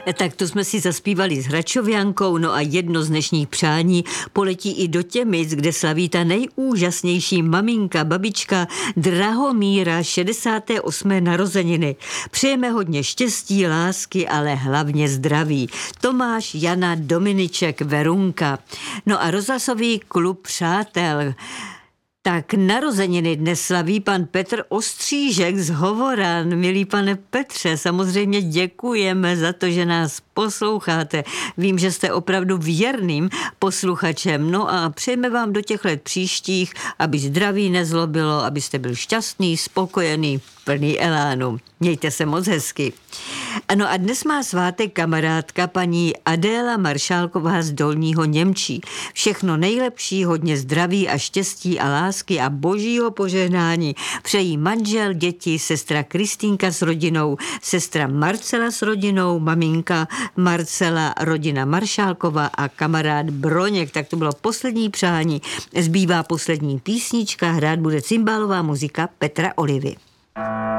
Tak to jsme si zaspívali s Hračovjankou, no a jedno z dnešních přání poletí i do Těmic, kde slaví ta nejúžasnější maminka, babička Drahomíra 68. narozeniny. Přejeme hodně štěstí, lásky, ale hlavně zdraví. Tomáš, Jana, Dominiček, Verunka. No a rozhlasový klub přátel. Tak narozeniny dnes slaví pan Petr Ostřížek z Hovoran. Milý pane Petře, samozřejmě děkujeme za to, že nás posloucháte. Vím, že jste opravdu věrným posluchačem. No a přejeme vám do těch let příštích, aby zdraví nezlobilo, abyste byl šťastný, spokojený, plný elánu. Mějte se moc hezky. Ano a dnes má svátek kamarádka paní Adéla Maršálková z Dolního Němčí. Všechno nejlepší, hodně zdraví a štěstí a lásky a božího požehnání přejí manžel, děti, sestra Kristýnka s rodinou, sestra Marcela s rodinou, maminka Marcela, rodina Maršálková a kamarád Broněk. Tak to bylo poslední přání. Zbývá poslední písnička, hrát bude cymbálová muzika Petra Olivy.